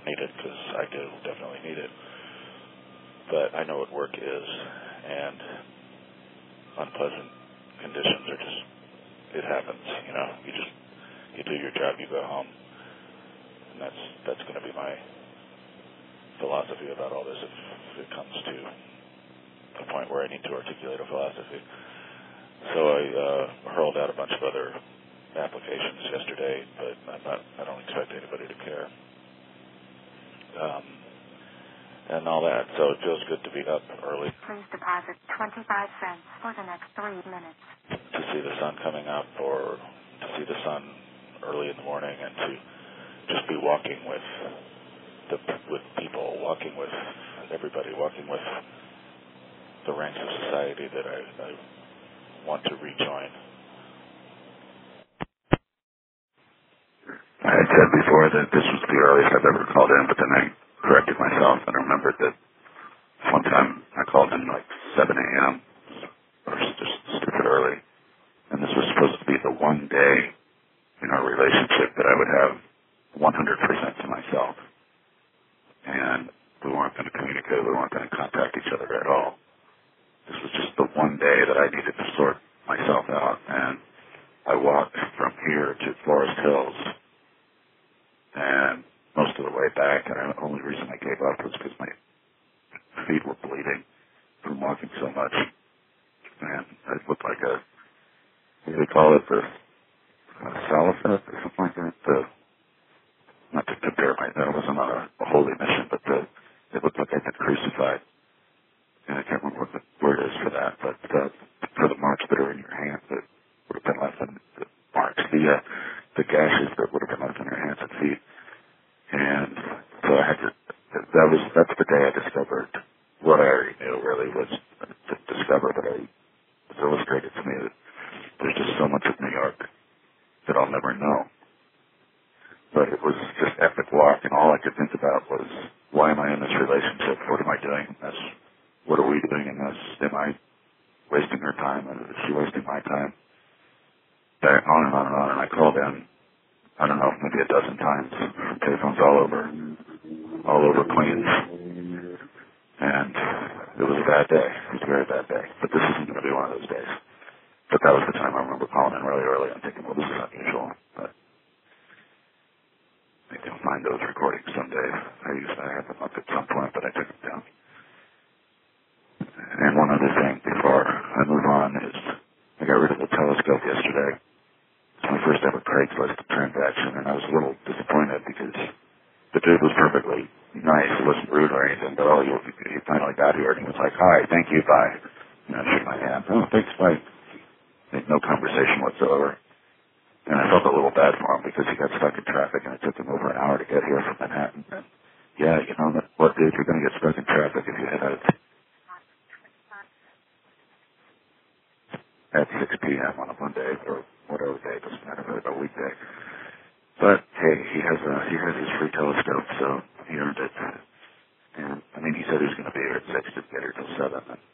need it because I do definitely need it. But I know what work is, and unpleasant conditions are just, it happens, you know. You do your job, you go home, and that's going to be my philosophy about all this if it comes to a point where I need to articulate a philosophy. So I hurled out a bunch of other applications yesterday, but I don't expect anybody to care. And all that. So it feels good to be up early. Please deposit 25 cents for the next 3 minutes. To see the sun coming up, or to see the sun early in the morning, and to just be walking with people, walking with everybody, walking with the ranks of society that I want to rejoin. I had said before that this was the earliest I've ever called in, but then I corrected myself and remembered that one time I called in like 7 a.m. or just stupid early, and this was supposed to be the one day in our relationship that I would have 100% to myself, and we weren't going to communicate, we weren't going to contact each other at all. This was just the one day that I needed to sort myself out, and I walked from here to Forest Hills, and most of the way back, and the only reason I gave up was because my feet were bleeding from walking so much, and I looked like what do they call it, the Salafat or something like that, not to compare that wasn't on a holy mission, but it looked like I'd been crucified, and I can't remember what the word is for that, but for the marks that are in your hand that would have been left in the marks, the gashes that would have been left in your hands and feet. And so I had to, that's the day I discovered what I already knew really was to discover, but it was illustrated to me that there's just so much of New York that I'll never know. But it was just epic walk, and all I could think about was, why am I in this relationship? What am I doing in this? What are we doing in this? Am I wasting her time? Is she wasting my time? On and on and on, and I called in, I don't know, maybe a dozen times. Telephones all over Queens. And it was a bad day. It was a very bad day. But this isn't going to be one of those days. But that was the time I remember calling in really early and thinking, well, this is unusual. But I can find those recordings someday. I used to have them up at some point, but I took them down. And one other thing before I move on is I got rid of the telescope yesterday. It's my first ever Craigslist transaction, and I was a little disappointed because the dude was perfectly nice. He wasn't rude or anything, but he finally got here, and he was like, hi, thank you, bye. And I shook my hand. Oh, thanks, bye. Made no conversation whatsoever. And I felt a little bad for him because he got stuck in traffic, and it took him over an hour to get here from Manhattan. And yeah, you know what, dude, you're going to get stuck in traffic if you head out at 6 p.m. on a Monday or whatever day, doesn't matter, a weekday. But hey, he has his free telescope, so he earned it. And I mean, he said he was going to be here at 6 to get here till 7. And